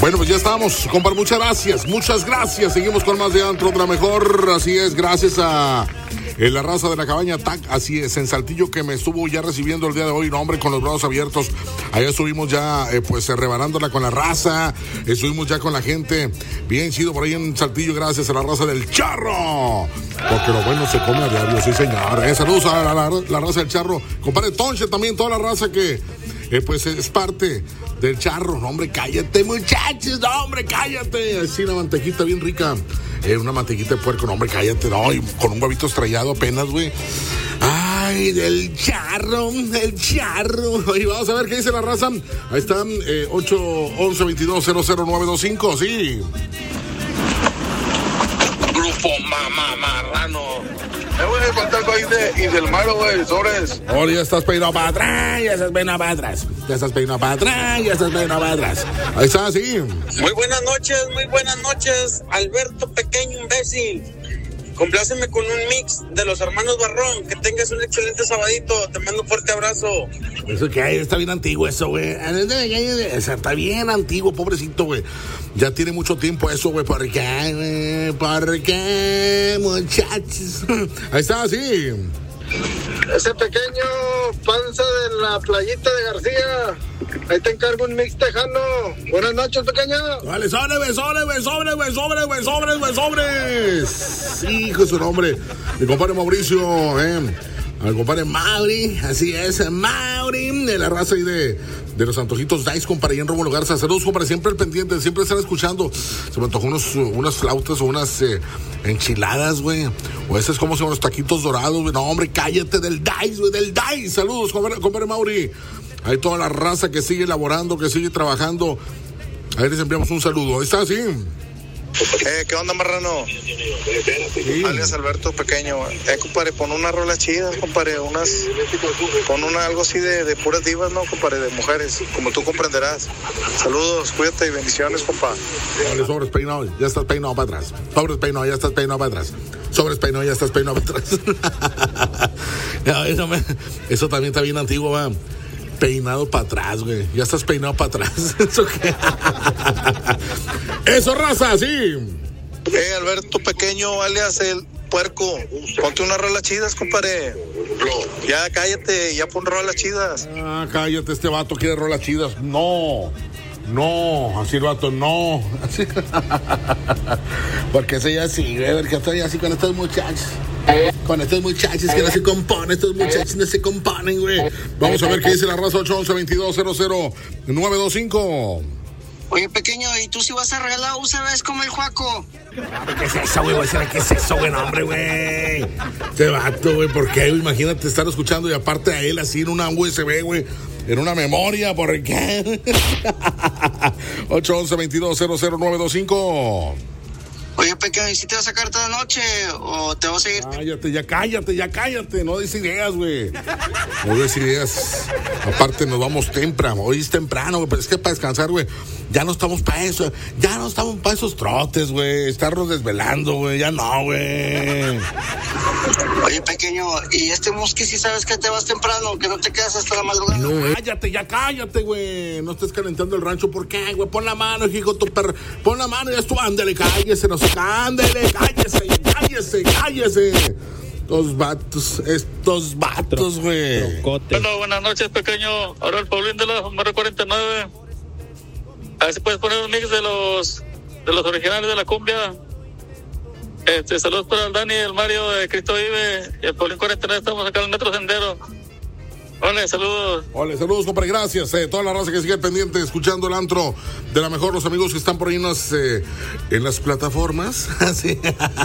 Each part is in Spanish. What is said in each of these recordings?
Bueno, pues ya estamos, compadre, muchas gracias. Seguimos con más de Antro de la Mejor. Así es, gracias a la raza de la cabaña TAC, así es, en Saltillo, que me estuvo ya recibiendo el día de hoy, no, hombre, con los brazos abiertos. Allá estuvimos ya, rebanándola con la raza, estuvimos ya con la gente, bien chido por ahí en Saltillo, gracias a la raza del Charro, porque lo bueno se come a diario, sí señor. Saludos a la raza del Charro, compadre Tonche, también toda la raza que es parte del Charro. No, hombre, cállate, muchachos, no, hombre, cállate. Así una mantequita bien rica, una mantequita de puerco, no, hombre, cállate, no, y con un huevito estrellado apenas, güey. Ay, del Charro. Y vamos a ver qué dice la raza. Ahí están, 811-22-00925, sí. Grupo Marrano. Me voy a contar algo ahí de Idelmaro, güey, sobres. Oh, ya estás peinado para atrás, Ahí está, sí. Muy buenas noches, Alberto Pequeño Imbécil. Compláceme con un mix de los hermanos Barrón. Que tengas un excelente sabadito. Te mando un fuerte abrazo. Eso que hay, está bien antiguo eso, güey. Está bien antiguo, pobrecito, güey. Ya tiene mucho tiempo eso, güey. ¿Por qué, muchachos? Ahí está, sí. Ese pequeño panza de la playita de García. Ahí te encargo un mix tejano. Buenas noches, pequeño. Vale, sobres. Hijo de su nombre. Mi compadre Mauricio, al compadre Mauri, así es, Mauri, de la raza y de los antojitos Dice, compadre, y en Rómulo Garza. Saludos, compadre, siempre el pendiente, siempre están escuchando. Se me antojó unas flautas o unas enchiladas, güey. O ese es como son los taquitos dorados, güey. No, hombre, cállate, del Dice, güey, del Dice. Saludos, compadre Mauri. Hay toda la raza que sigue elaborando, que sigue trabajando. Ahí les enviamos un saludo. Ahí está, sí. ¿Qué onda, marrano? Sí. Alias Alberto Pequeño. Compadre, pon unas rolas chidas, compadre, pon algo así de puras divas, ¿no, compadre? De mujeres, como tú comprenderás. Saludos, cuídate y bendiciones, compa. Vale, sobres peinado, ya estás peinado para atrás. Sobres peinado, ya estás peinado para atrás. Sobres peinado, ya estás peinado para atrás. Eso también está bien antiguo, va. Peinado para atrás, güey. Ya estás peinado para atrás. ¿Eso qué? Eso, raza, sí. Alberto Pequeño, alias el puerco. Ponte unas rolas chidas, compadre. Ya cállate, ya pon rolas chidas. Cállate, este vato quiere rolas chidas. No, así el vato, no. Así. Porque ese ya sí, güey. Porque estoy así con estos muchachos. Con estos muchachos que no se componen, estos muchachos no se componen, güey. Vamos a ver qué dice la raza. 811-22-00925. Oye, pequeño, ¿y tú si vas a regalar UCBs como el Juaco? ¿Qué es eso, güey? ¿Qué es eso, güey? No, hombre, güey. Este vato, güey, ¿por qué? Imagínate estar escuchando y aparte a él así en una USB, güey. En una memoria, ¿por qué? 811-22-00925. Oye, pequeño, ¿y si te vas a sacar toda la noche o te vas a ir? Cállate, no des ideas, güey. No des ideas. Aparte nos vamos temprano, hoy es temprano, güey, pero es que para descansar, güey, ya no estamos para eso, ya no estamos para esos trotes, güey, estarnos desvelando, güey, ya no, güey. Oye, pequeño, ¿y este Musqui si sabes que te vas temprano, que no te quedas hasta la madrugada? No, cállate, güey, no estés calentando el rancho, ¿por qué, güey? Pon la mano, hijo, tu perro, pon la mano y ya estuvo, ándale, cállese, no sé. Ándale, cállese. Estos vatos, güey. Bueno, buenas noches, pequeño. Ahora el Paulín de la número 49. A ver si puedes poner un mix de los originales de la cumbia. Saludos para el Dani, el Mario de Cristo Vive y el Paulín 49. Estamos acá en el Metro Sendero. Hola, saludos. Hola, saludos, compadre, gracias. Toda la raza que sigue pendiente, escuchando el antro de la mejor, los amigos que están por ahí en las plataformas. Sí.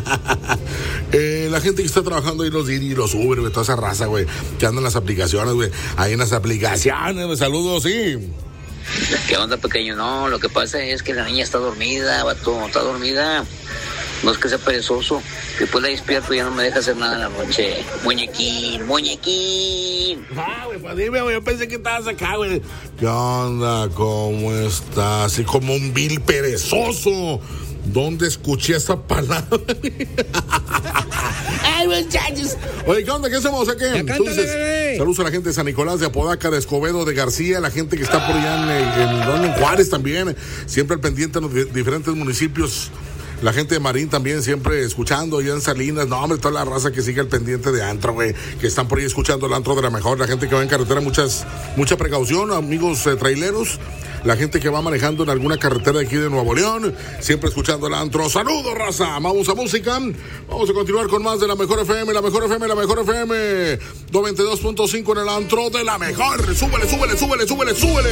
La gente que está trabajando ahí, los Didi, los Uber, güey, toda esa raza, güey, que andan en las aplicaciones, güey. Ahí en las aplicaciones, güey, saludos, sí. ¿Qué onda, pequeño? No, lo que pasa es que la niña está dormida, vato, está dormida. No es que sea perezoso, que pues la despierto y ya no me deja hacer nada en la noche. Muñequín. Güey, pues dime, güey, yo pensé que estabas acá, güey. ¿Qué onda? ¿Cómo estás? Así como un vil perezoso. ¿Dónde escuché esa palabra? Ay, muchachos. Oye, ¿qué onda? ¿Qué hacemos aquí? Ya cántale, bebé. Saludos a la gente de San Nicolás, de Apodaca, de Escobedo, de García, la gente que está por allá en Juárez también, siempre al pendiente en los diferentes municipios. La gente de Marín también siempre escuchando, allá en Salinas, no hombre, toda la raza que sigue al pendiente de antro, güey, que están por ahí escuchando el antro de la mejor, la gente que va en carretera, mucha precaución, amigos traileros, la gente que va manejando en alguna carretera de aquí de Nuevo León, siempre escuchando el antro. Saludos, raza, vamos a música, vamos a continuar con más de la mejor FM, la mejor FM, 92.5 en el antro de la mejor, súbele.